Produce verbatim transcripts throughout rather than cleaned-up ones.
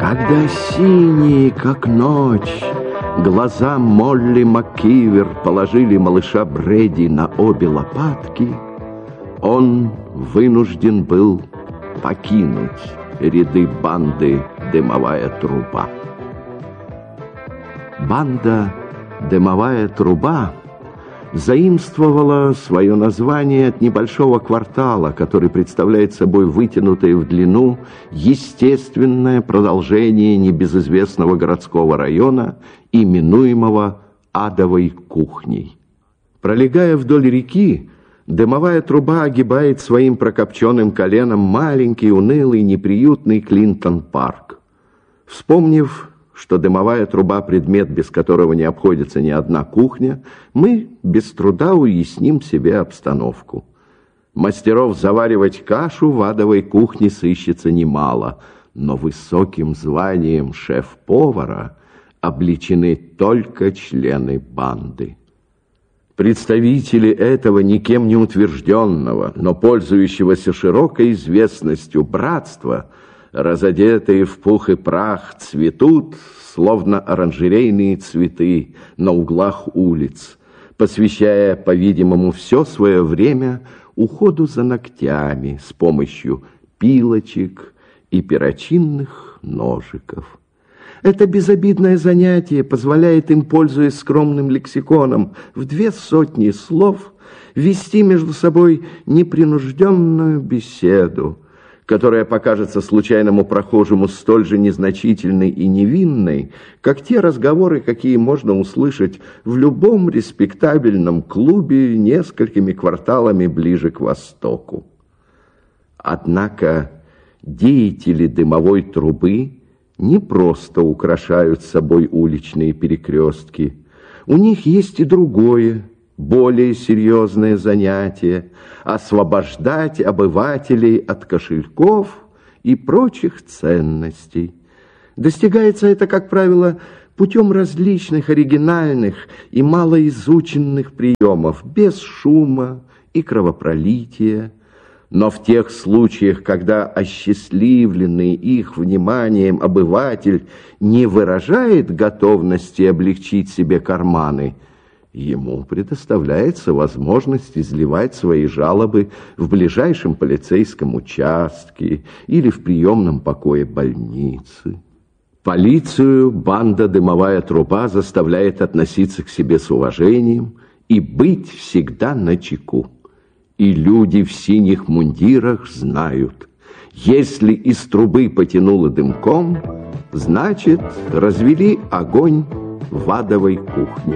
Когда синие, как ночь, глаза Молли МакКивер положили малыша Брэди на обе лопатки, он вынужден был покинуть ряды банды «Дымовая труба». Банда «Дымовая труба» заимствовала свое название от небольшого квартала, который представляет собой вытянутое в длину естественное продолжение небезызвестного городского района, именуемого Адовой кухней. Пролегая вдоль реки, Дымовая труба огибает своим прокопченным коленом маленький, унылый, неприютный Клинтон-парк. Вспомнив, что дымовая труба – предмет, без которого не обходится ни одна кухня, мы без труда уясним себе обстановку. Мастеров заваривать кашу в адовой кухне сыщется немало, но высоким званием шеф-повара обличены только члены банды. Представители этого никем не утвержденного, но пользующегося широкой известностью братства, разодетые в пух и прах, цветут, словно оранжерейные цветы на углах улиц, посвящая, по-видимому, все свое время уходу за ногтями с помощью пилочек и перочинных ножиков. Это безобидное занятие позволяет им, пользуясь скромным лексиконом, в две сотни слов вести между собой непринужденную беседу, которая покажется случайному прохожему столь же незначительной и невинной, как те разговоры, какие можно услышать в любом респектабельном клубе несколькими кварталами ближе к востоку. Однако деятели дымовой трубы не просто украшают собой уличные перекрестки. У них есть и другое, более серьезное занятие – освобождать обывателей от кошельков и прочих ценностей. Достигается это, как правило, путем различных оригинальных и малоизученных приемов, без шума и кровопролития. Но в тех случаях, когда осчастливленный их вниманием обыватель не выражает готовности облегчить себе карманы, ему предоставляется возможность изливать свои жалобы в ближайшем полицейском участке или в приемном покое больницы. Полицию банда «Дымовая труба» заставляет относиться к себе с уважением и быть всегда начеку. И люди в синих мундирах знают, если из трубы потянуло дымком, значит, развели огонь в адовой кухне.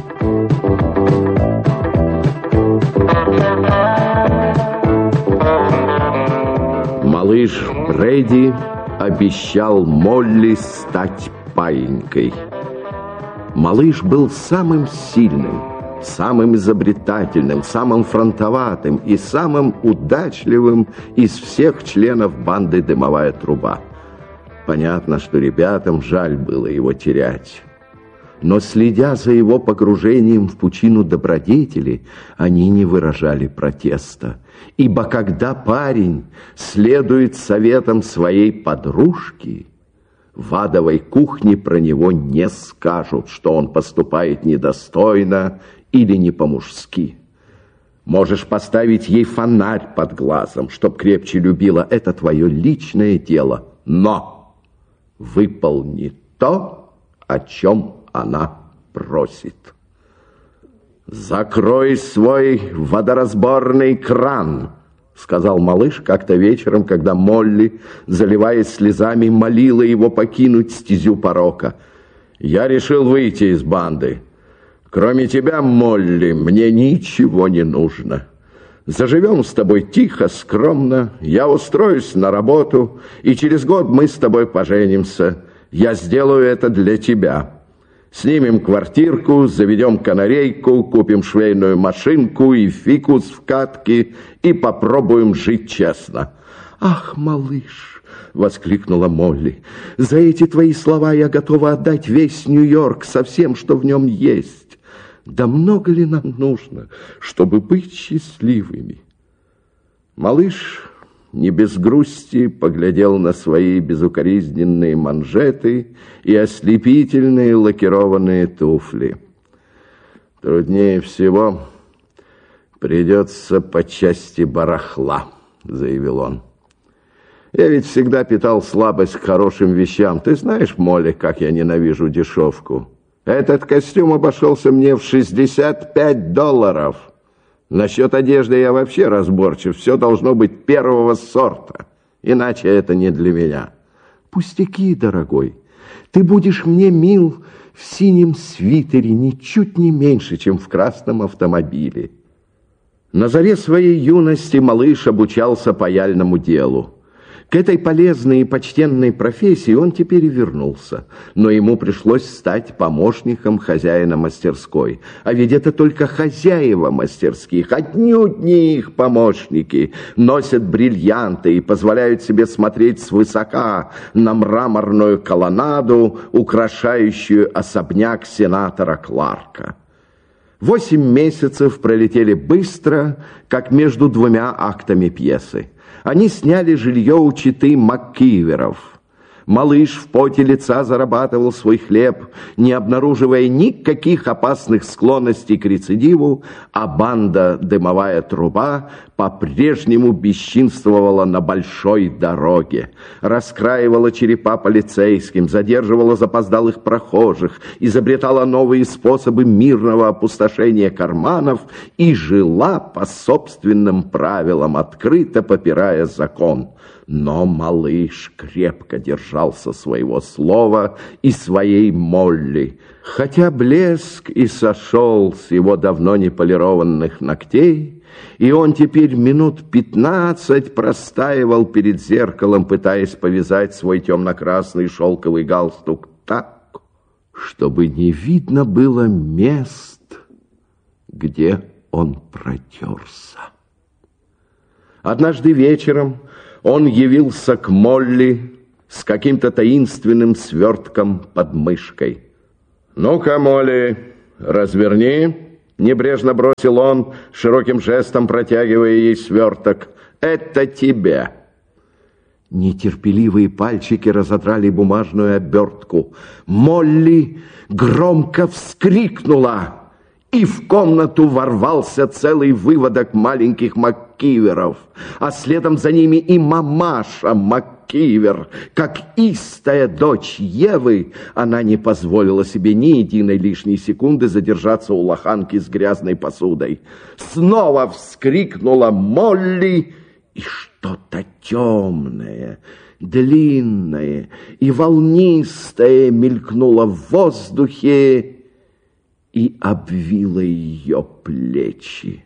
Малыш Брэди обещал Молли стать паинькой. Малыш был самым сильным, самым изобретательным, самым фронтоватым и самым удачливым из всех членов банды «Дымовая труба». Понятно, что ребятам жаль было его терять. Но, следя за его погружением в пучину добродетели, они не выражали протеста. Ибо когда парень следует советам своей подружки, в адовой кухне про него не скажут, что он поступает недостойно или не по-мужски. Можешь поставить ей фонарь под глазом, чтоб крепче любила, это твое личное дело. Но выполни то, о чем она просит. «Закрой свой водоразборный кран», — сказал малыш как-то вечером, когда Молли, заливаясь слезами, молила его покинуть стезю порока. «Я решил выйти из банды. Кроме тебя, Молли, мне ничего не нужно. Заживем с тобой тихо, скромно, я устроюсь на работу, и через год мы с тобой поженимся. Я сделаю это для тебя. Снимем квартирку, заведем канарейку, купим швейную машинку и фикус в катке и попробуем жить честно». «Ах, малыш!» — воскликнула Молли. «За эти твои слова я готова отдать весь Нью-Йорк со всем, что в нем есть. Да много ли нам нужно, чтобы быть счастливыми?» Малыш не без грусти поглядел на свои безукоризненные манжеты и ослепительные лакированные туфли. «Труднее всего придется по части барахла», — заявил он. «Я ведь всегда питал слабость к хорошим вещам. Ты знаешь, Молли, как я ненавижу дешевку. Этот костюм обошелся мне в шестьдесят пять долларов. Насчет одежды я вообще разборчив. Все должно быть первого сорта. Иначе это не для меня». «Пустяки, дорогой. Ты будешь мне мил в синем свитере ничуть не меньше, чем в красном автомобиле». На заре своей юности малыш обучался паяльному делу. К этой полезной и почтенной профессии он теперь и вернулся, но ему пришлось стать помощником хозяина мастерской. А ведь это только хозяева мастерских, отнюдь не их помощники, носят бриллианты и позволяют себе смотреть свысока на мраморную колоннаду, украшающую особняк сенатора Кларка. Восемь месяцев пролетели быстро, как между двумя актами пьесы. Они сняли жилье у четы МакКиверов. Малыш в поте лица зарабатывал свой хлеб, не обнаруживая никаких опасных склонностей к рецидиву, а банда «Дымовая труба» по-прежнему бесчинствовала на большой дороге, раскраивала черепа полицейским, задерживала запоздалых прохожих, изобретала новые способы мирного опустошения карманов и жила по собственным правилам, открыто попирая закон. Но малыш крепко держался своего слова и своей Молли, хотя блеск и сошел с его давно не полированных ногтей, и он теперь минут пятнадцать простаивал перед зеркалом, пытаясь повязать свой темно-красный шелковый галстук так, чтобы не видно было мест, где он протерся. Однажды вечером он явился к Молли с каким-то таинственным свертком под мышкой. «Ну-ка, Молли, разверни», — небрежно бросил он, широким жестом протягивая ей сверток. «Это тебе». Нетерпеливые пальчики разодрали бумажную обертку. Молли громко вскрикнула, и в комнату ворвался целый выводок маленьких МакКиверов, а следом за ними и мамаша МакКивер. Как истая дочь Евы, она не позволила себе ни единой лишней секунды задержаться у лоханки с грязной посудой. Снова вскрикнула Молли, и что-то темное, длинное и волнистое мелькнуло в воздухе и обвила ее плечи.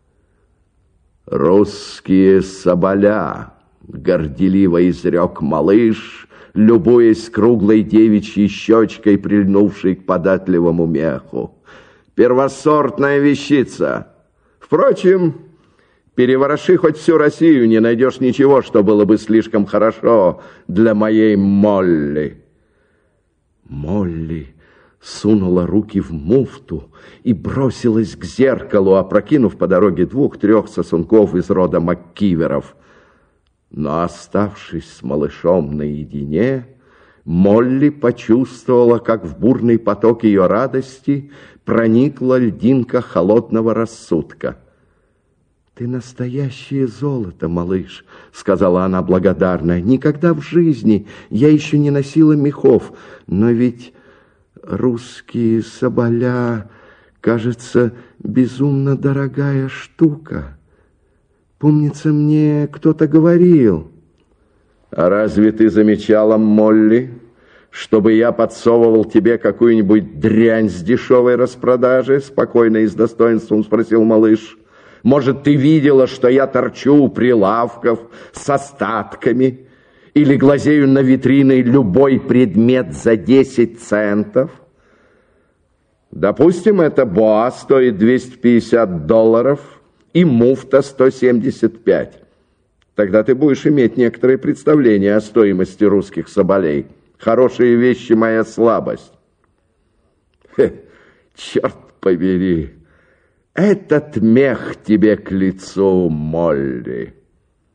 «Русские соболя», — горделиво изрек малыш, любуясь круглой девичьей щечкой, прильнувшей к податливому меху. «Первосортная вещица. Впрочем, перевороши хоть всю Россию, не найдешь ничего, что было бы слишком хорошо для моей Молли». Молли сунула руки в муфту и бросилась к зеркалу, опрокинув по дороге двух-трех сосунков из рода МакКиверов. Но, оставшись с малышом наедине, Молли почувствовала, как в бурный поток ее радости проникла льдинка холодного рассудка. «Ты настоящее золото, малыш», — сказала она благодарно. «Никогда в жизни я еще не носила мехов, но ведь русские соболя, кажется, безумно дорогая штука. Помнится, мне кто-то говорил». «А разве ты замечала, Молли, чтобы я подсовывал тебе какую-нибудь дрянь с дешевой распродажи?» Спокойно и с достоинством спросил малыш. «Может, ты видела, что я торчу у прилавков с остатками или глазею на витрины любой предмет за десять центов? Допустим, эта боа стоит двести пятьдесят долларов и муфта сто семьдесят пять. Тогда ты будешь иметь некоторое представление о стоимости русских соболей. Хорошие вещи — моя слабость». Хе, черт побери, этот мех тебе к лицу, Молли.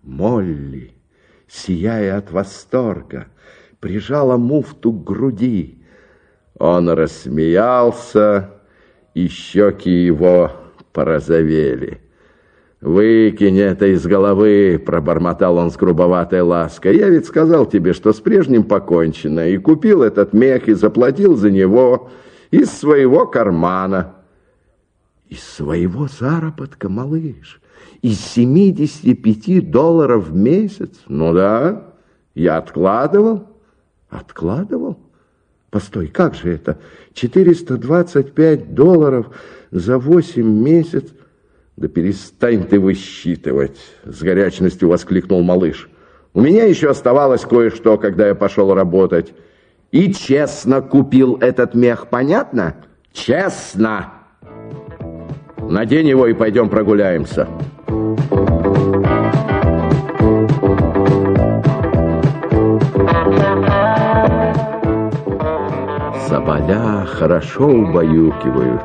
Молли, сияя от восторга, прижала муфту к груди. Он рассмеялся, и щеки его порозовели. «Выкинь это из головы», — пробормотал он с грубоватой лаской. «Я ведь сказал тебе, что с прежним покончено, и купил этот мех, и заплатил за него из своего кармана». «Из своего заработка, малыш? Из семидесяти пяти долларов в месяц?» «Ну да, я откладывал». «Откладывал? Постой, как же это? четыреста двадцать пять долларов за восемь месяцев?» «Да перестань ты высчитывать!» — с горячностью воскликнул малыш. «У меня еще оставалось кое-что, когда я пошел работать. И честно купил этот мех, понятно? Честно! Надень его и пойдем прогуляемся». Соболя хорошо убаюкивают.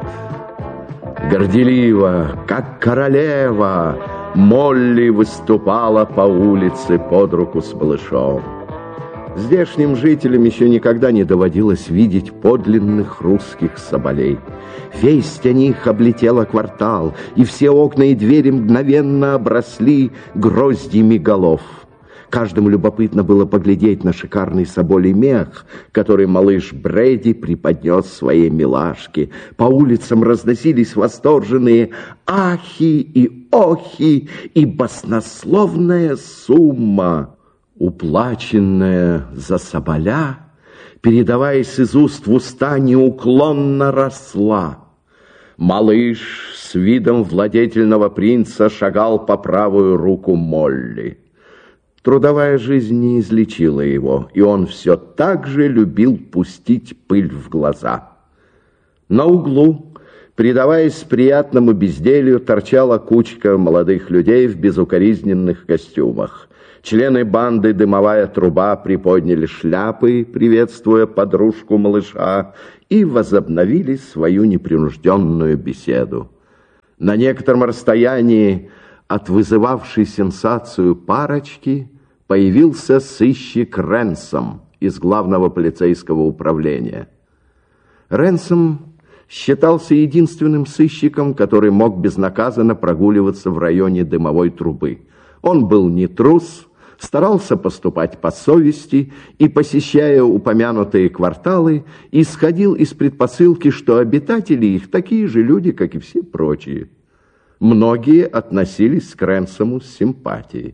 Горделиво, как королева, Молли выступала по улице под руку с малышом. Здешним жителям еще никогда не доводилось видеть подлинных русских соболей. Весть о них облетела квартал, и все окна и двери мгновенно обросли гроздьями голов. Каждому любопытно было поглядеть на шикарный соболей мех, который малыш Брэди преподнес своей милашке. По улицам разносились восторженные ахи и охи, и баснословная сумма, уплаченная за соболя, передаваясь из уст в уста, неуклонно росла. Малыш с видом владетельного принца шагал по правую руку Молли. Трудовая жизнь не излечила его, и он все так же любил пустить пыль в глаза. На углу, предаваясь приятному безделью, торчала кучка молодых людей в безукоризненных костюмах. Члены банды «Дымовая труба» приподняли шляпы, приветствуя подружку малыша, и возобновили свою непринужденную беседу. На некотором расстоянии от вызывавшей сенсацию парочки появился сыщик Ренсом из главного полицейского управления. Ренсом считался единственным сыщиком, который мог безнаказанно прогуливаться в районе Дымовой трубы. Он был не трус, старался поступать по совести и, посещая упомянутые кварталы, исходил из предпосылки, что обитатели их такие же люди, как и все прочие. Многие относились к Ренсому с симпатией.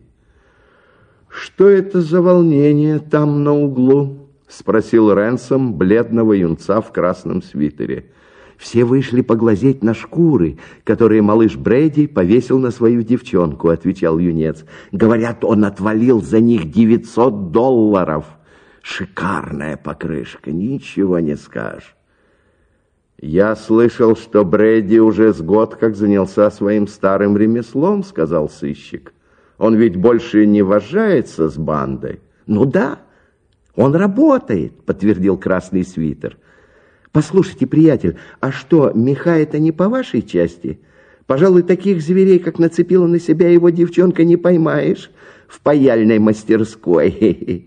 «Что это за волнение там на углу?» — спросил Ренсом бледного юнца в красном свитере. «Все вышли поглазеть на шкуры, которые малыш Брэди повесил на свою девчонку», — отвечал юнец. «Говорят, он отвалил за них девятьсот долларов. Шикарная покрышка, ничего не скажешь». «Я слышал, что Брэди уже с год как занялся своим старым ремеслом», — сказал сыщик. «Он ведь больше не вожается с бандой». «Ну да, он работает», — подтвердил красный свитер. «Послушайте, приятель, а что, меха это не по вашей части? Пожалуй, таких зверей, как нацепила на себя его девчонка, не поймаешь в паяльной мастерской».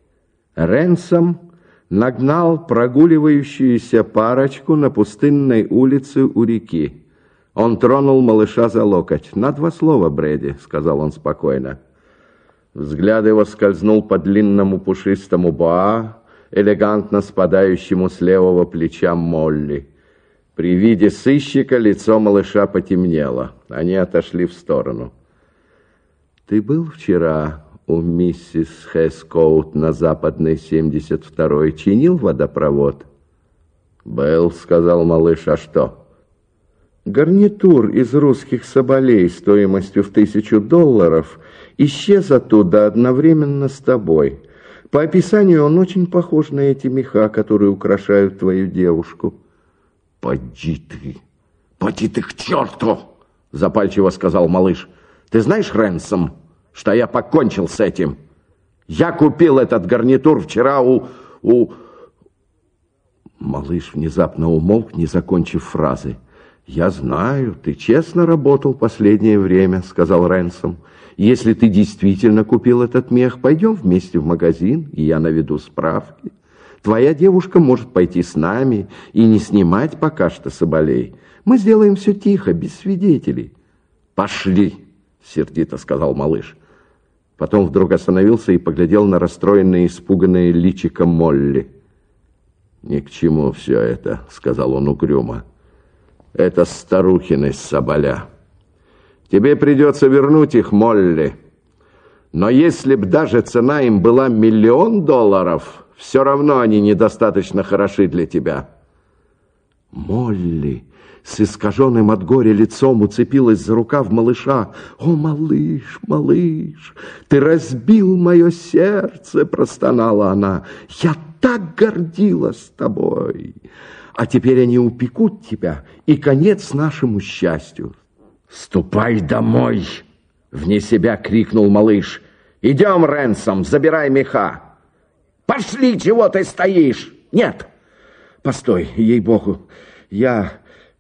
Ренсом нагнал прогуливающуюся парочку на пустынной улице у реки. Он тронул малыша за локоть. «На два слова, Брэди», — сказал он спокойно. Взгляд его скользнул по длинному пушистому боа, элегантно спадающему с левого плеча Молли. При виде сыщика лицо малыша потемнело. Они отошли в сторону. «Ты был вчера у миссис Хэскоут на Западной семьдесят второй, чинил водопровод?» «Был», — сказал малыш. «А что?» «Гарнитур из русских соболей стоимостью в тысячу долларов исчез оттуда одновременно с тобой. По описанию он очень похож на эти меха, которые украшают твою девушку». «Поди ты, поди ты к черту!» — запальчиво сказал малыш. «Ты знаешь, Ренсом, что я покончил с этим? Я купил этот гарнитур вчера у... у...» Малыш внезапно умолк, не закончив фразы. «Я знаю, ты честно работал последнее время», — сказал Ренсом. «Если ты действительно купил этот мех, пойдем вместе в магазин, и я наведу справки. Твоя девушка может пойти с нами и не снимать пока что соболей. Мы сделаем все тихо, без свидетелей». «Пошли», — сердито сказал малыш. Потом вдруг остановился и поглядел на расстроенное и испуганное личико Молли. «Ни к чему все это», — сказал он угрюмо. «Это старухины соболя. Тебе придется вернуть их, Молли. Но если б даже цена им была миллион долларов, все равно они недостаточно хороши для тебя». Молли с искаженным от горя лицом уцепилась за рукав малыша. «О, малыш, малыш, ты разбил мое сердце!» — простонала она. «Я так гордилась тобой! А теперь они упекут тебя, и конец нашему счастью». «Ступай домой!» — вне себя крикнул малыш. «Идем, Ренсом, забирай меха!» «Пошли, чего ты стоишь?» «Нет! Постой, ей-богу, я...»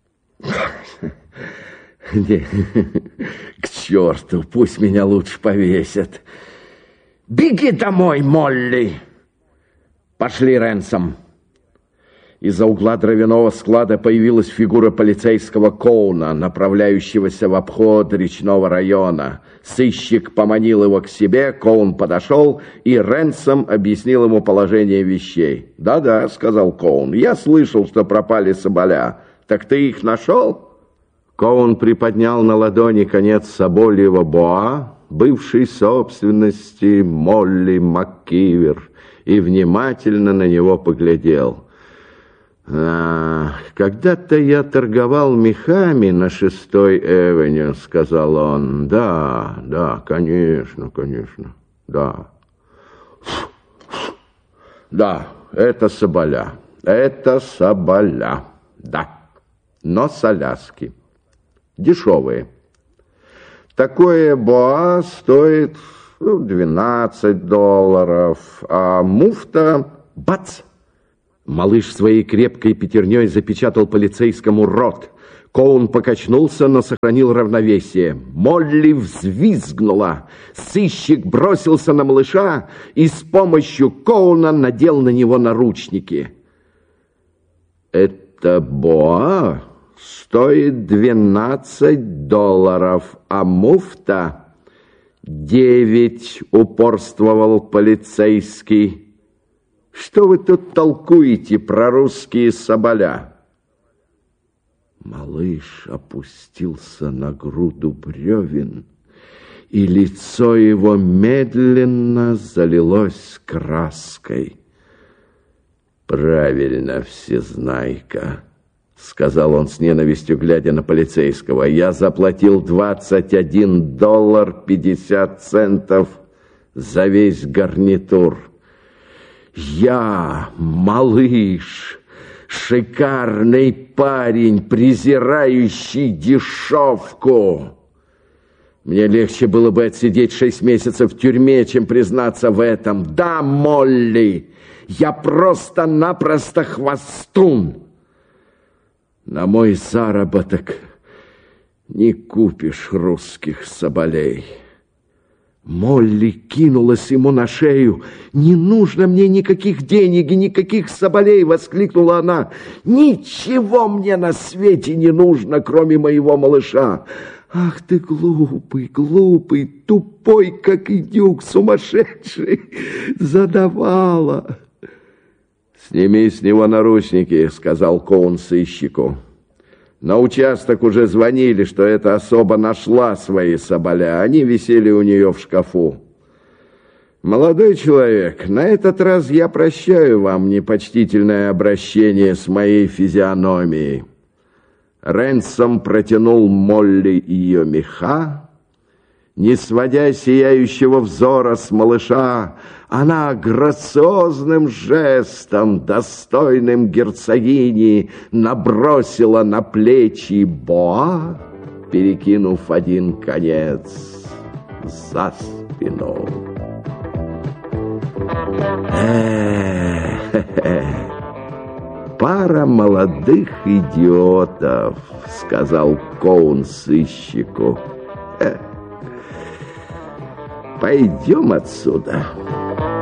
Не, к черту, пусть меня лучше повесят. «Беги домой, Молли!» «Пошли, Ренсом!» Из-за угла дровяного склада появилась фигура полицейского Коуна, направляющегося в обход речного района. Сыщик поманил его к себе, Коун подошел, и Ренсом объяснил ему положение вещей. «Да-да», — сказал Коун, — «я слышал, что пропали соболя. Так ты их нашел?» Коун приподнял на ладони конец собольего боа, бывшей собственности Молли МакКивер, и внимательно на него поглядел. «А, когда-то я торговал мехами на шестой Эвеню», — сказал он. «Да, да, конечно, конечно, да. Да, это соболя, это соболя, да, но с Аляски. Дешевые. Такое боа стоит ну, двенадцать долларов, а муфта — бац!» Малыш своей крепкой пятерней запечатал полицейскому рот. Коун покачнулся, но сохранил равновесие. Молли взвизгнула. Сыщик бросился на малыша и с помощью Коуна надел на него наручники. «Это боа стоит двенадцать долларов, а муфта — девять», — упорствовал полицейский. «Что вы тут толкуете про русские соболя?» Малыш опустился на груду бревен, и лицо его медленно залилось краской. «Правильно, всезнайка», — сказал он с ненавистью, глядя на полицейского. «Я заплатил двадцать один доллар пятьдесят центов за весь гарнитур. Я, малыш, шикарный парень, презирающий дешевку. Мне легче было бы отсидеть шесть месяцев в тюрьме, чем признаться в этом. Да, Молли, я просто-напросто хвостун. На мой заработок не купишь русских соболей». Молли кинулась ему на шею. «Не нужно мне никаких денег и никаких соболей!» — воскликнула она. «Ничего мне на свете не нужно, кроме моего малыша!» «Ах ты глупый, глупый, тупой, как идюк, сумасшедший!» — задавала. «Сними с него наручники», — сказал Коун сыщику. «На участок уже звонили, что эта особа нашла свои соболя. Они висели у нее в шкафу. Молодой человек, на этот раз я прощаю вам непочтительное обращение с моей физиономией». Ренсом протянул Молли ее меха. Не сводя сияющего взора с малыша, она грациозным жестом, достойным герцогини, набросила на плечи боа, перекинув один конец за спину. пара молодых идиотов», — сказал Коун сыщику. «Пойдем отсюда».